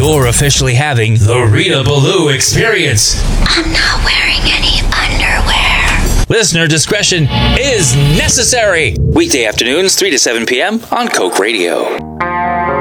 you're officially having the Rita Ballou experience. I'm not wearing any underwear. Listener discretion is necessary. Weekday afternoons, 3 to 7 p.m. on Coke Radio.